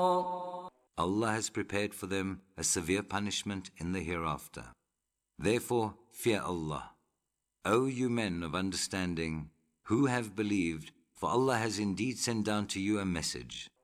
Allah has prepared for them a severe punishment in the hereafter. Therefore, fear Allah. O you men of understanding, who have believed, for Allah has indeed sent down to you a message.